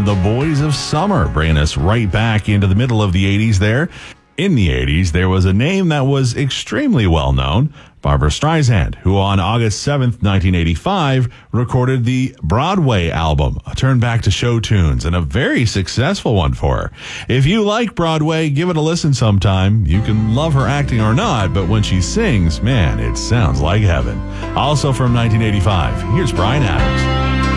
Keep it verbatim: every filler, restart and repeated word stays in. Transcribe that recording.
The Boys of Summer, bringing us right back into the middle of the eighties there. In the eighties, there was a name that was extremely well known, Barbra Streisand, who on August seventh, nineteen eighty-five, recorded the Broadway album, a turn back to show tunes, and a very successful one for her. If you like Broadway, give it a listen sometime. You can love her acting or not, but when she sings, man, it sounds like heaven. Also from nineteen eighty-five, here's Bryan Adams.